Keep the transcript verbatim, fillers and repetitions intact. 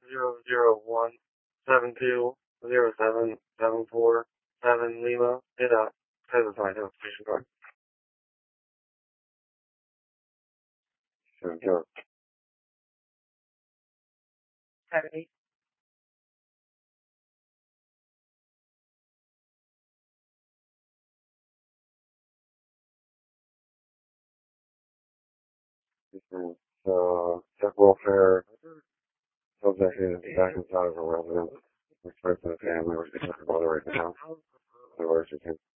zero zero one seven two zero seven seven four seven Lima. Hit a presence identification card. Sure, sure. Heavy. So, check welfare. Subject is back inside of a residence. Respect to the family. We're speaking to the brother right now. The worst you can.